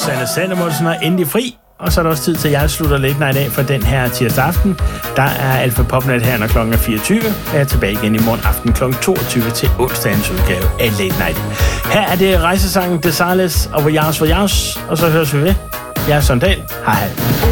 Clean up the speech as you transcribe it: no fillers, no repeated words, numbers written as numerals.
Sanne Salomonsen er endelig fri, og så er der også tid til, at jeg slutter Late Night af for den her tirsdag aften. Der er Alfa Popnet her, når klokken er 24. Jeg er tilbage igen i morgen aften kl. 22 til onsdagens udgave af Late Night. Her er det rejsesangen Desales og Voyage, og så høres vi ved. Jeg er Sondal. Hej hej.